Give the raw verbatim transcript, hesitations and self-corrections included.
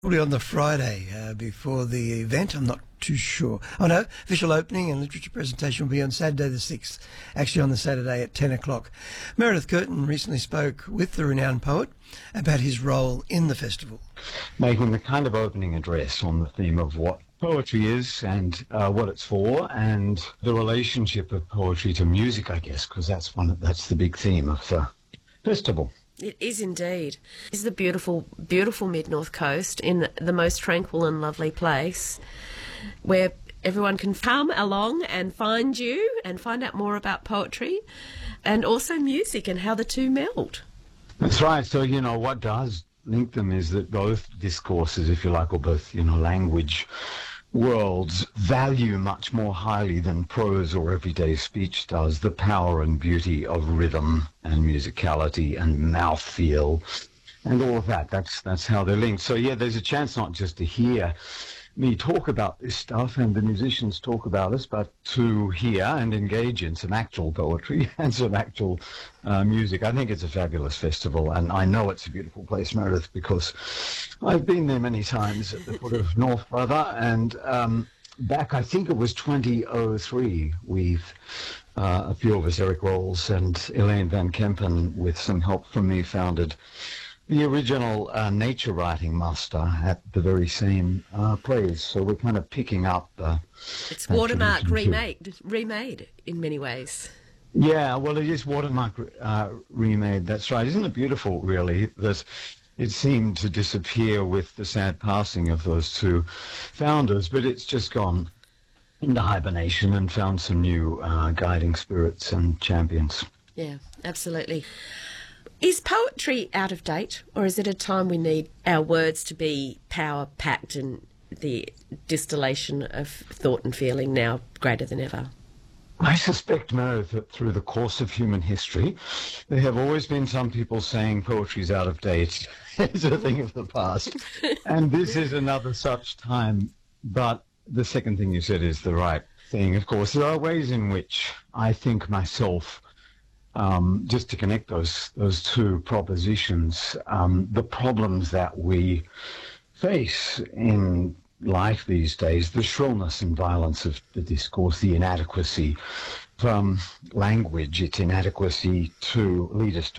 Probably on the Friday uh, before the event. I'm not too sure. Oh no, official opening and literature presentation will be on Saturday the sixth, actually on the Saturday at ten o'clock. Meredith Curtin recently spoke with the renowned poet about his role in the festival. Making the kind of opening address on the theme of what poetry is and uh, what it's for, and the relationship of poetry to music, I guess, because that's one of, that's the big theme of the festival. It is indeed. It's the beautiful, beautiful mid-north coast in the most tranquil and lovely place where everyone can come along and find you and find out more about poetry and also music and how the two meld. That's right. So, you know, what does link them is that both discourses, if you like, or both, you know, language worlds value much more highly than prose or everyday speech does the power and beauty of rhythm and musicality and mouthfeel and all of that. That's that's how they're linked. So yeah, there's a chance not just to hear me talk about this stuff and the musicians talk about us, but to hear and engage in some actual poetry and some actual uh, music. I think it's a fabulous festival, and I know it's a beautiful place, Meredith, because I've been there many times at the foot of North Brother, and um, back, I think it was twenty oh three, we've, uh, a few of us, Eric Rolls and Elaine Van Kempen, with some help from me, founded the original uh, nature writing master at the very same uh, place. So we're kind of picking up uh, it's Watermark remade, remade in many ways. Yeah, well, it is Watermark uh, remade. That's right. Isn't it beautiful, really, that it seemed to disappear with the sad passing of those two founders, but it's just gone into hibernation and found some new uh, guiding spirits and champions. Yeah, absolutely. Is poetry out of date, or is it a time we need our words to be power-packed and the distillation of thought and feeling now greater than ever? I suspect, Meredith, that through the course of human history, there have always been some people saying poetry's out of date. It's a thing of the past. And this is another such time. But the second thing you said is the right thing. Of course, there are ways in which I think myself, Um, just to connect those those two propositions, um, the problems that we face in life these days, the shrillness and violence of the discourse, the inadequacy from language, its inadequacy to lead us to